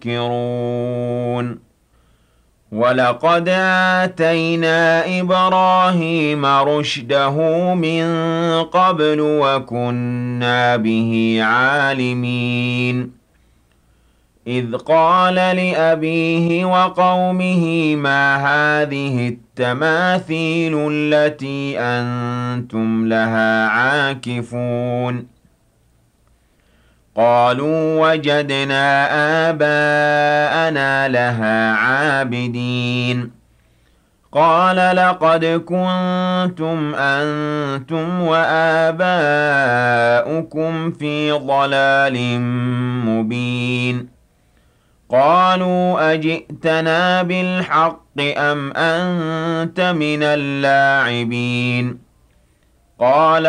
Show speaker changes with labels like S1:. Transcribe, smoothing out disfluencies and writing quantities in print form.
S1: يذكرون ولقد آتينا إبراهيم رشده من قبل وكنا به عالمين إذ قال لأبيه وقومه ما هذه التماثيل التي أنتم لها عاكفون قالوا وجدنا آباءنا لها عابدين قال لقد كنتم أنتم وآباؤكم في ضلال مبين قالوا أجئتنا بالحق أم أنت من اللاعبين قال